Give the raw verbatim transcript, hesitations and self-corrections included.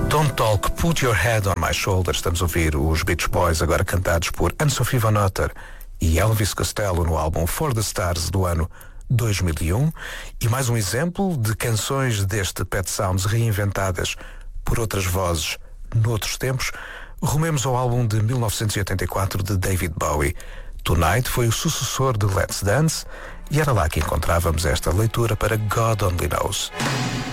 Don't Talk, Put Your Head on My Shoulder. Estamos a ouvir os Beach Boys, agora cantados por Anne-Sophie Van Otter e Elvis Costello no álbum For the Stars do ano dois mil e um. E mais um exemplo de canções deste Pet Sounds reinventadas por outras vozes noutros tempos. Rumemos ao álbum de mil novecentos e oitenta e quatro de David Bowie. Tonight foi o sucessor de Let's Dance e era lá que encontrávamos esta leitura para God Only Knows.